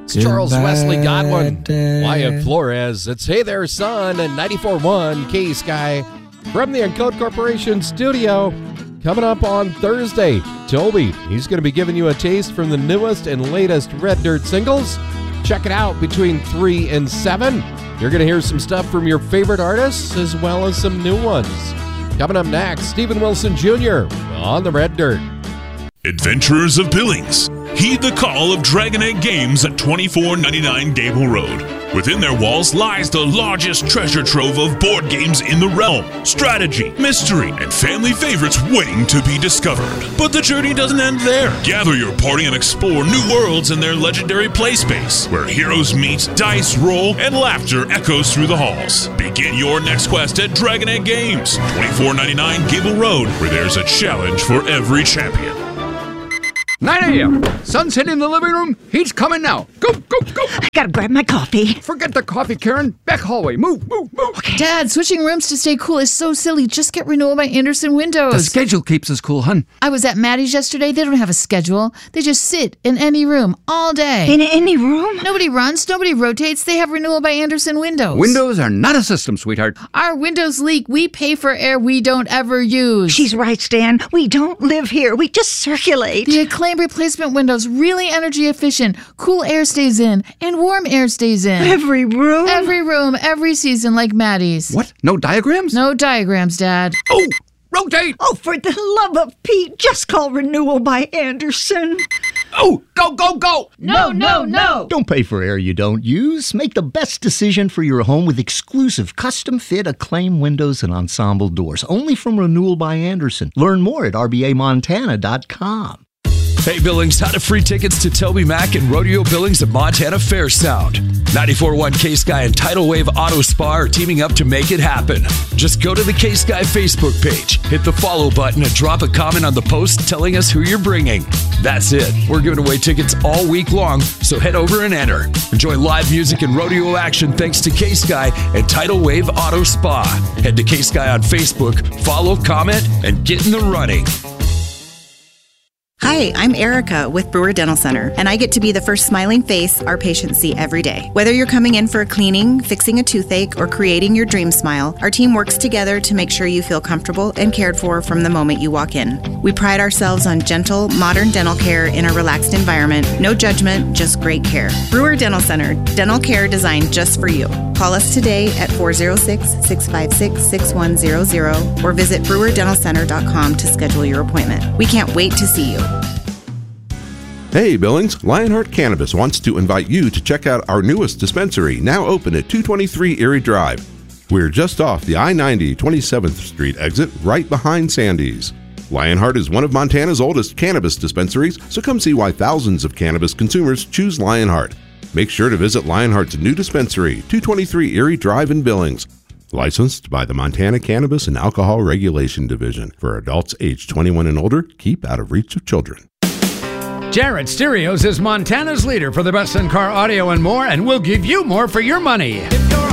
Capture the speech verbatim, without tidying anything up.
It's Charles Wesley Godwin. day. Wyatt Flores. It's Hey There, Son, and ninety-four point one K-Sky from the Encode Corporation studio. Coming up on Thursday, Toby, he's going to be giving you a taste from the newest and latest Red Dirt singles. Check it out between three and seven. You're going to hear some stuff from your favorite artists as well as some new ones. Coming up next, Stephen Wilson Junior on the Red Dirt. Adventurers of Billings, heed the call of Dragon Egg Games at twenty-four ninety-nine Gable Road. Within their walls lies the largest treasure trove of board games in the realm. Strategy, mystery, and family favorites waiting to be discovered. But the journey doesn't end there. Gather your party and explore new worlds in their legendary play space, where heroes meet, dice roll, and laughter echoes through the halls. Begin your next quest at Dragon Egg Games, twenty-four ninety-nine Gable Road, where there's a challenge for every champion. nine a.m. Sunset in the living room. He's coming now. Go, go, go. I gotta grab my coffee. Forget the coffee, Karen. Back hallway. Move, move, move. Okay. Dad, switching rooms to stay cool is so silly. Just get renewal by Andersen Windows. The schedule keeps us cool, hun. I was at Maddie's yesterday. They don't have a schedule. They just sit in any room all day. In any room? Nobody runs. Nobody rotates. They have renewal by Andersen Windows. Windows are not a system, sweetheart. Our windows leak. We pay for air we don't ever use. She's right, Stan. We don't live here. We just circulate. The Acclaim replacement windows, really energy efficient. Cool air stays in and warm air stays in. Every room? Every room, every season, like Maddie's. What? No diagrams? No diagrams, Dad. Oh, rotate. Oh, for the love of Pete, just call renewal by Andersen. Oh, go, go, go. No, no, no. Don't pay for air you don't use. Make the best decision for your home with exclusive custom-fit Acclaim windows and ensemble doors. Only from Renewal by Andersen. Learn more at r b a montana dot com. Hey Billings, how to free tickets to Toby Mac and Rodeo Billings at Montana Fair Sound. ninety-four point one K-Sky and Tidal Wave Auto Spa are teaming up to make it happen. Just go to the K-Sky Facebook page, hit the follow button, and drop a comment on the post telling us who you're bringing. That's it. We're giving away tickets all week long, so head over and enter. Enjoy live music and rodeo action thanks to K-Sky and Tidal Wave Auto Spa. Head to K-Sky on Facebook, follow, comment, and get in the running. Hi, I'm Erica with Brewer Dental Center, and I get to be the first smiling face our patients see every day. Whether you're coming in for a cleaning, fixing a toothache, or creating your dream smile, our team works together to make sure you feel comfortable and cared for from the moment you walk in. We pride ourselves on gentle, modern dental care in a relaxed environment. No judgment, just great care. Brewer Dental Center, dental care designed just for you. Call us today at four oh six, six five six, six one zero zero or visit brewer dental center dot com to schedule your appointment. We can't wait to see you. Hey Billings, Lionheart Cannabis wants to invite you to check out our newest dispensary, now open at two twenty-three Erie Drive. We're just off the I ninety twenty-seventh Street exit, right behind Sandy's. Lionheart is one of Montana's oldest cannabis dispensaries, so come see why thousands of cannabis consumers choose Lionheart. Make sure to visit Lionheart's new dispensary, two twenty-three Erie Drive in Billings. Licensed by the Montana Cannabis and Alcohol Regulation Division. For adults age twenty-one and older, keep out of reach of children. Jarrett Stereos is Montana's leader for the best in-car audio and more, and we'll give you more for your money.